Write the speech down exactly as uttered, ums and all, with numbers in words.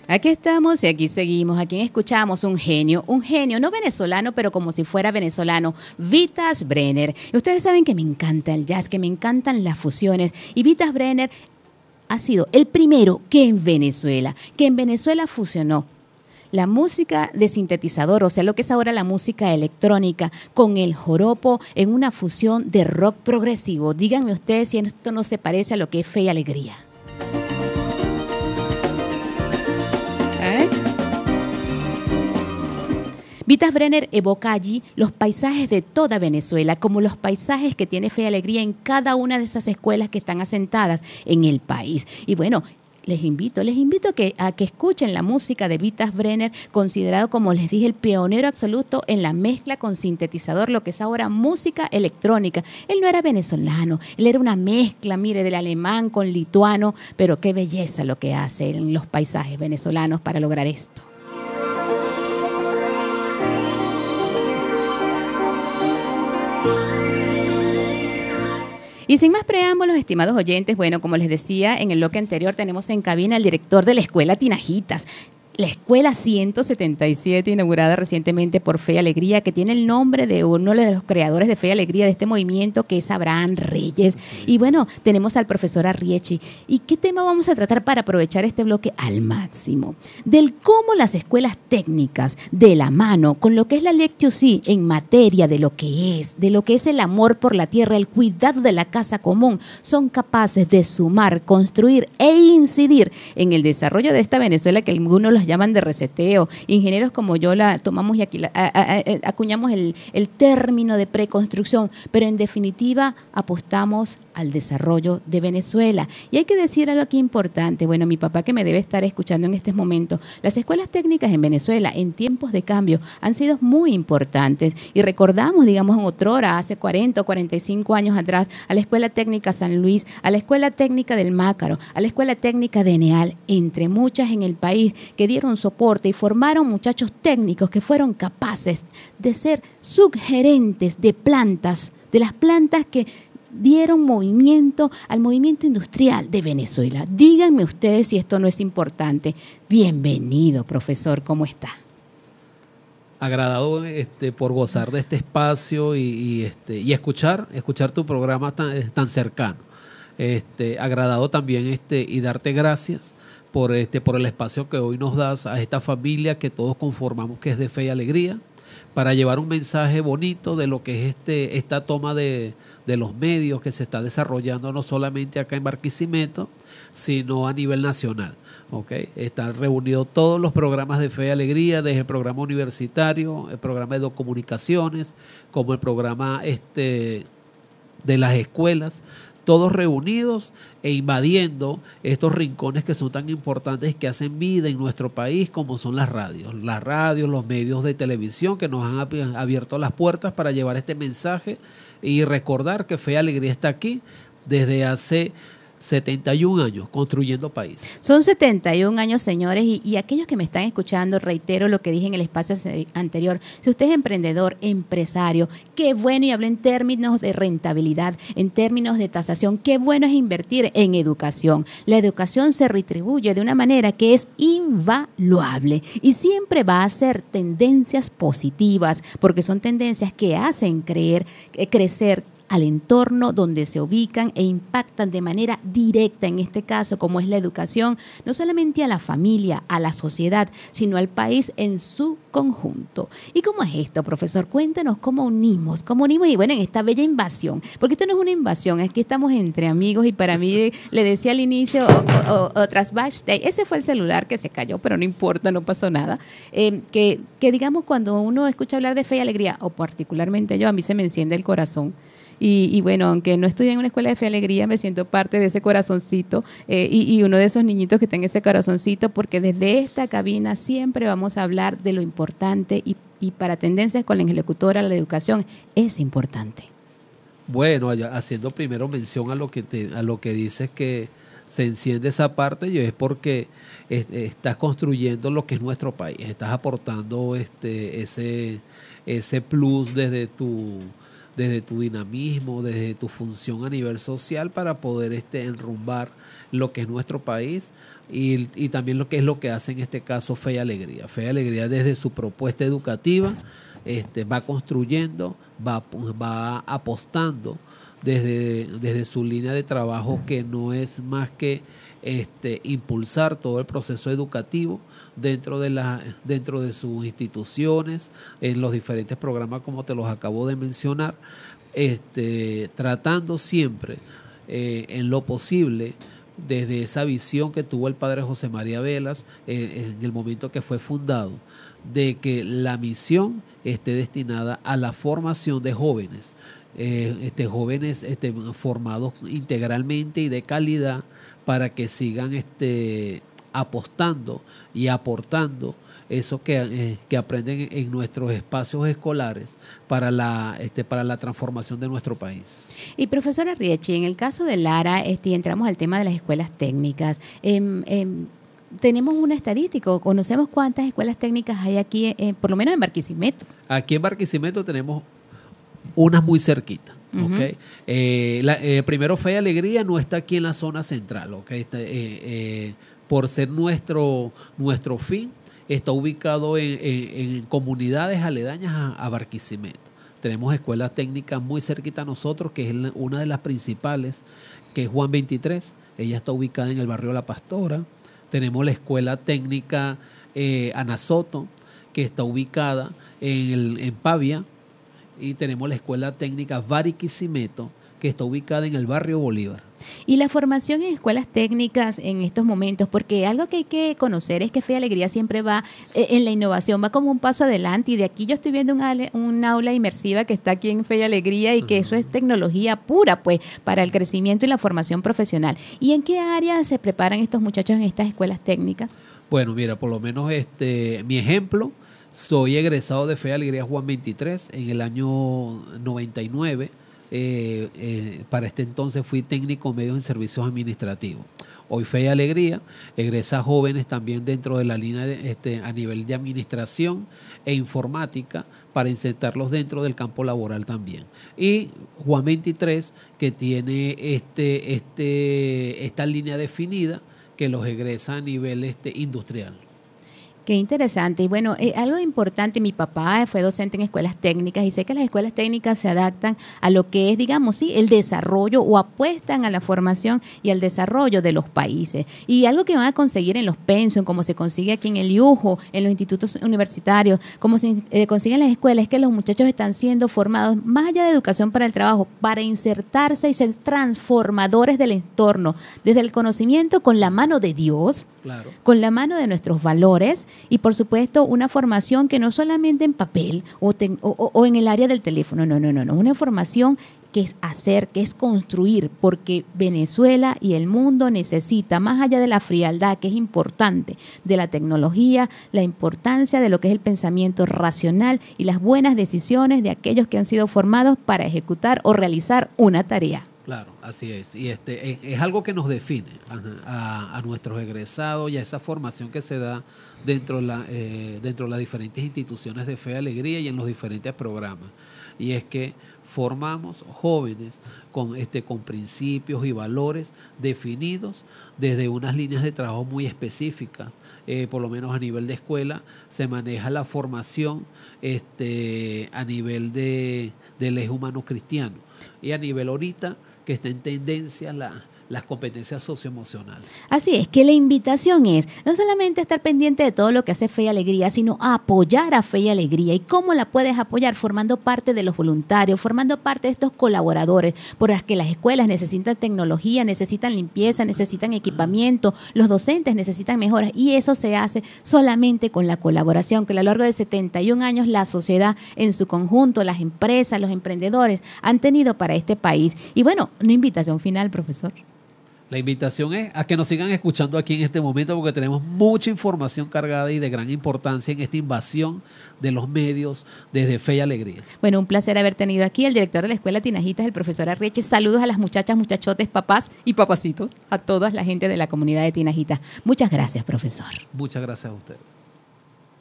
Aquí estamos y aquí seguimos. ¿A quién escuchamos? Un genio, un genio, no venezolano, pero como si fuera venezolano, Vitas Brenner. Y ustedes saben que me encanta el jazz, que me encantan las fusiones. Y Vitas Brenner ha sido el primero que en Venezuela, que en Venezuela fusionó la música de sintetizador, o sea, lo que es ahora la música electrónica, con el joropo en una fusión de rock progresivo. Díganme ustedes si esto no se parece a lo que es Fe y Alegría. ¿Eh? Vitas Brenner evoca allí los paisajes de toda Venezuela, como los paisajes que tiene Fe y Alegría en cada una de esas escuelas que están asentadas en el país. Y bueno, les invito, les invito a que, a que escuchen la música de Vitas Brenner, considerado, como les dije, el pionero absoluto en la mezcla con sintetizador, lo que es ahora música electrónica. Él no era venezolano, él era una mezcla, mire, del alemán con lituano, pero qué belleza lo que hace en los paisajes venezolanos para lograr esto. Y sin más preámbulos, estimados oyentes, bueno, como les decía en el bloque anterior, tenemos en cabina al director de la Escuela Tinajitas, la Escuela ciento setenta y siete, inaugurada recientemente por Fe y Alegría, que tiene el nombre de uno de los creadores de Fe y Alegría, de este movimiento, que es Abraham Reyes. Sí. Y bueno, tenemos al profesor Arriechi. ¿Y qué tema vamos a tratar para aprovechar este bloque al máximo? Del cómo las escuelas técnicas, de la mano con lo que es la Lectio Si, en materia de lo que es, de lo que es el amor por la tierra, el cuidado de la casa común, son capaces de sumar, construir e incidir en el desarrollo de esta Venezuela que algunos los llaman de reseteo. Ingenieros como yo la tomamos y aquí la, a, a, a, acuñamos el, el término de preconstrucción, pero en definitiva apostamos al desarrollo de Venezuela. Y hay que decir algo aquí importante. Bueno, mi papá, que me debe estar escuchando en este momento, las escuelas técnicas en Venezuela en tiempos de cambio han sido muy importantes, y recordamos, digamos, en otrora, hace cuarenta o cuarenta y cinco años atrás, a la Escuela Técnica San Luis, a la Escuela Técnica del Mácaro, a la Escuela Técnica de Eneal, entre muchas en el país, que dieron soporte y formaron muchachos técnicos que fueron capaces de ser subgerentes de plantas, de las plantas que dieron movimiento al movimiento industrial de Venezuela. Díganme ustedes si esto no es importante. Bienvenido, profesor, ¿cómo está? Agradado este, por gozar de este espacio y, y, este, y escuchar, escuchar tu programa tan, tan cercano. Este, agradado también este, y darte gracias por este por el espacio que hoy nos das a esta familia que todos conformamos, que es de Fe y Alegría, para llevar un mensaje bonito de lo que es este esta toma de, de los medios que se está desarrollando no solamente acá en Barquisimeto, sino a nivel nacional. ¿Okay? Están reunidos todos los programas de Fe y Alegría, desde el programa universitario, el programa de comunicaciones, como el programa este de las escuelas, todos reunidos e invadiendo estos rincones que son tan importantes, que hacen vida en nuestro país, como son las radios, las radios, los medios de televisión, que nos han abierto las puertas para llevar este mensaje y recordar que Fe y Alegría está aquí desde hace setenta y un años, construyendo país. Son setenta y un años, señores, y, y aquellos que me están escuchando, reitero lo que dije en el espacio anterior. Si usted es emprendedor, empresario, qué bueno, y hablo en términos de rentabilidad, en términos de tasación, qué bueno es invertir en educación. La educación se retribuye de una manera que es invaluable y siempre va a ser tendencias positivas, porque son tendencias que hacen creer, crecer al entorno donde se ubican e impactan de manera directa, en este caso, como es la educación, no solamente a la familia, a la sociedad, sino al país en su conjunto. ¿Y cómo es esto, profesor? Cuéntanos cómo unimos, cómo unimos, y bueno, en esta bella invasión, porque esto no es una invasión, es que estamos entre amigos, y para mí, le decía al inicio, o, o, o tras backstage, ese fue el celular que se cayó, pero no importa, no pasó nada, eh, que, que digamos, cuando uno escucha hablar de Fe y Alegría, o particularmente yo, a mí se me enciende el corazón. Y, y bueno, aunque no estudié en una escuela de Fe y Alegría, me siento parte de ese corazoncito eh, y, y uno de esos niñitos que está en ese corazoncito, porque desde esta cabina siempre vamos a hablar de lo importante, y, y para Tendencias con la Ejecutora, la educación es importante. Bueno, haciendo primero mención a lo que te, a lo que dices, que se enciende esa parte, yo es porque es, estás construyendo lo que es nuestro país, estás aportando este ese ese plus desde tu desde tu dinamismo, desde tu función a nivel social para poder este, enrumbar lo que es nuestro país y, y también lo que es lo que hace en este caso Fe y Alegría. Fe y Alegría desde su propuesta educativa este, va construyendo, va, va apostando desde, desde su línea de trabajo, que no es más que este, impulsar todo el proceso educativo dentro de, la, dentro de sus instituciones, en los diferentes programas como te los acabo de mencionar, este, tratando siempre eh, en lo posible desde esa visión que tuvo el padre José María Velas eh, en el momento que fue fundado, de que la misión esté destinada a la formación de jóvenes, eh, este, jóvenes este, formados integralmente y de calidad para que sigan este, apostando y aportando eso que, eh, que aprenden en nuestros espacios escolares para la, este, para la transformación de nuestro país. Y profesora Riechi, en el caso de Lara, este, entramos al tema de las escuelas técnicas. Eh, eh, tenemos una estadística, conocemos cuántas escuelas técnicas hay aquí, eh, por lo menos en Barquisimeto. Aquí en Barquisimeto tenemos unas muy cerquitas. Uh-huh. Okay. Eh, la, eh, primero, Fe y Alegría no está aquí en la zona central, okay. Está, eh, eh, por ser nuestro, nuestro fin, está ubicado en, en, en comunidades aledañas a, a Barquisimeto. Tenemos escuelas técnicas muy cerquita a nosotros, que es la, una de las principales, que es Juan veintitrés. Ella está ubicada en el barrio La Pastora. Tenemos la escuela técnica eh, Ana Soto, que está ubicada en, el, en Pavia. Y tenemos la escuela técnica Barquisimeto, que está ubicada en el barrio Bolívar. Y la formación en escuelas técnicas en estos momentos, porque algo que hay que conocer es que Fe y Alegría siempre va eh, en la innovación, va como un paso adelante, y de aquí yo estoy viendo un, un aula inmersiva que está aquí en Fe y Alegría, y que uh-huh. eso es tecnología pura, pues, para el crecimiento y la formación profesional. ¿Y en qué áreas se preparan estos muchachos en estas escuelas técnicas? Bueno, mira, por lo menos este mi ejemplo, soy egresado de Fe y Alegría Juan veintitrés en el año noventa y nueve. Eh, eh, para este entonces fui técnico medio en servicios administrativos. Hoy Fe y Alegría egresa jóvenes también dentro de la línea de, este, a nivel de administración e informática para insertarlos dentro del campo laboral también. Y Juan veintitrés, que tiene este, este, esta línea definida, que los egresa a nivel este, industrial. Qué interesante. Y bueno, eh, algo importante, mi papá fue docente en escuelas técnicas y sé que las escuelas técnicas se adaptan a lo que es, digamos, sí, el desarrollo, o apuestan a la formación y al desarrollo de los países. Y algo que van a conseguir en los pension, como se consigue aquí en el I U J O, en los institutos universitarios, como se eh, consigue en las escuelas, es que los muchachos están siendo formados, más allá de educación para el trabajo, para insertarse y ser transformadores del entorno, desde el conocimiento con la mano de Dios, claro, con la mano de nuestros valores, y por supuesto una formación que no solamente en papel o, ten, o, o en el área del teléfono, no, no, no, no, una formación que es hacer, que es construir, porque Venezuela y el mundo necesita, más allá de la frialdad, que es importante, de la tecnología, la importancia de lo que es el pensamiento racional y las buenas decisiones de aquellos que han sido formados para ejecutar o realizar una tarea. Claro, así es. Y este es, es algo que nos define a, a, a nuestros egresados y a esa formación que se da dentro de, la, eh, dentro de las diferentes instituciones de Fe y Alegría y en los diferentes programas. Y es que formamos jóvenes con, este, con principios y valores definidos desde unas líneas de trabajo muy específicas. Eh, por lo menos a nivel de escuela se maneja la formación este, a nivel de, del eje humano cristiano. Y a nivel ahorita que está en tendencia la, las competencias socioemocionales. Así es, que la invitación es no solamente estar pendiente de todo lo que hace Fe y Alegría, sino a apoyar a Fe y Alegría. ¿Y cómo la puedes apoyar? Formando parte de los voluntarios, formando parte de estos colaboradores, por las que las escuelas necesitan tecnología, necesitan limpieza, necesitan equipamiento, los docentes necesitan mejoras, y eso se hace solamente con la colaboración, que a lo largo de setenta y un años la sociedad en su conjunto, las empresas, los emprendedores han tenido para este país. Y bueno, una invitación final, profesor. La invitación es a que nos sigan escuchando aquí en este momento, porque tenemos mucha información cargada y de gran importancia en esta invasión de los medios desde Fe y Alegría. Bueno, un placer haber tenido aquí al director de la Escuela Tinajitas, el profesor Arrieche. Saludos a las muchachas, muchachotes, papás y papacitos, a toda la gente de la comunidad de Tinajitas. Muchas gracias, profesor. Muchas gracias a usted.